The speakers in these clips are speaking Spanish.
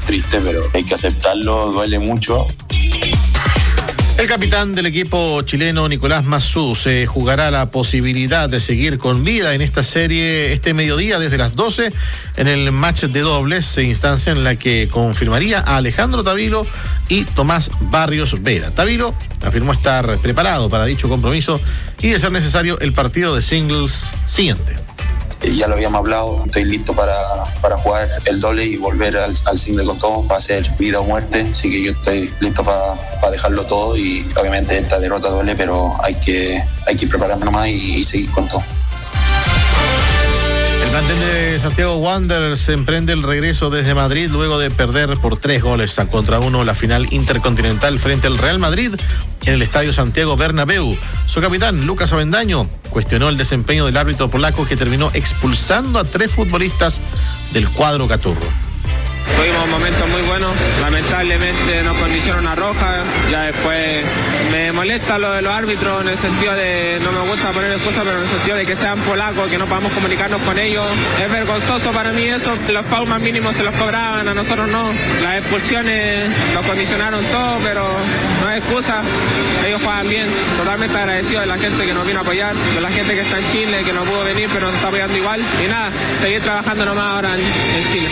triste, pero hay que aceptarlo, duele mucho. El capitán del equipo chileno, Nicolás Massú, se jugará la posibilidad de seguir con vida en esta serie este mediodía desde las 12 en el match de dobles, instancia en la que confirmaría a Alejandro Tavilo y Tomás Barrios Vera. Tavilo afirmó estar preparado para dicho compromiso y, de ser necesario, el partido de singles siguiente. Ya lo habíamos hablado, estoy listo para jugar el doble y volver al single con todo. Va a ser vida o muerte, así que yo estoy listo para dejarlo todo, y obviamente esta derrota duele, pero hay que prepararme nomás y seguir con todo. El plantel de Santiago Wanderers emprende el regreso desde Madrid luego de perder por 3-1 la final intercontinental frente al Real Madrid en el Estadio Santiago Bernabéu. Su capitán, Lucas Avendaño, cuestionó el desempeño del árbitro polaco, que terminó expulsando a 3 futbolistas del cuadro caturro. Tuvimos momentos muy buenos, lamentablemente nos condicionó una roja. Ya después me molesta lo de los árbitros, en el sentido de, no me gusta poner excusas, pero en el sentido de que sean polacos, que no podamos comunicarnos con ellos. Es vergonzoso para mí eso. Los fouls más mínimos se los cobraban, a nosotros no. Las expulsiones nos condicionaron todo, pero no es excusa. Ellos juegan bien. Totalmente agradecido de la gente que nos vino a apoyar, de la gente que está en Chile, que no pudo venir pero nos está apoyando igual. Y nada, seguir trabajando nomás ahora en Chile.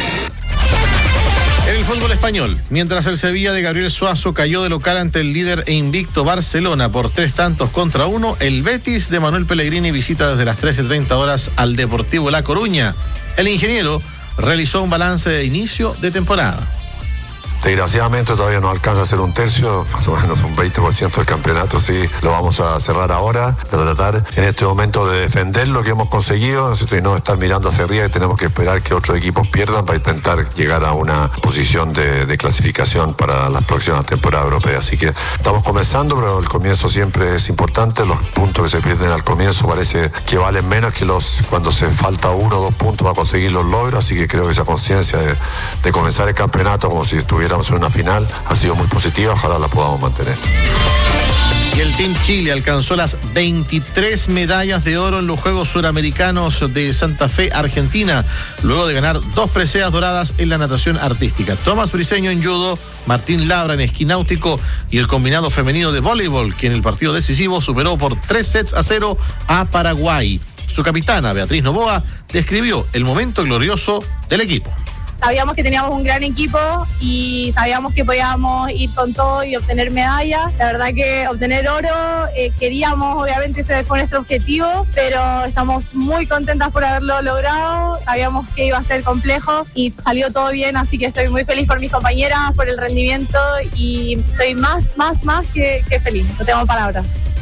En el fútbol español, mientras el Sevilla de Gabriel Suazo cayó de local ante el líder e invicto Barcelona por 3-1, el Betis de Manuel Pellegrini visita desde las 13:30 horas al Deportivo La Coruña. El ingeniero realizó un balance de inicio de temporada. Desgraciadamente todavía no alcanza a ser un tercio, más o menos un 20% del campeonato, sí, lo vamos a cerrar ahora, de tratar en este momento de defender lo que hemos conseguido, y no estar mirando hacia arriba, y tenemos que esperar que otros equipos pierdan para intentar llegar a una posición de clasificación para las próximas temporadas europeas. Así que estamos comenzando, pero el comienzo siempre es importante. Los puntos que se pierden al comienzo parece que valen menos que cuando se falta 1 o 2 puntos para conseguir los logros, así que creo que esa conciencia de comenzar el campeonato como si estuviéramos en una final ha sido muy positiva, ojalá la podamos mantener. Y el Team Chile alcanzó las 23 medallas de oro en los Juegos Suramericanos de Santa Fe, Argentina, luego de ganar 2 preseas doradas en la natación artística. Tomás Briceño en judo, Martín Labra en esquí náutico y el combinado femenino de voleibol, que en el partido decisivo superó por 3-0 a Paraguay. Su capitana, Beatriz Novoa, describió el momento glorioso del equipo. Sabíamos que teníamos un gran equipo y sabíamos que podíamos ir con todo y obtener medallas. La verdad que obtener oro, queríamos, obviamente ese fue nuestro objetivo, pero estamos muy contentas por haberlo logrado. Sabíamos que iba a ser complejo y salió todo bien, así que estoy muy feliz por mis compañeras, por el rendimiento, y estoy más que feliz. No tengo palabras.